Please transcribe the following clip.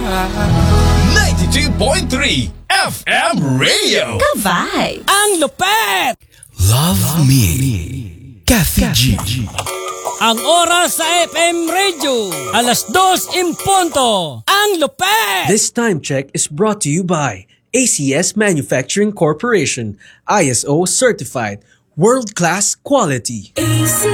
92.3 FM Radio. Ka-vibe. Ang lupet! Love Me, Kathy G. Ang oras sa FM Radio, 2:00 Ang lupet! This time check is brought to you by ACS Manufacturing Corporation, ISO certified, world-class quality.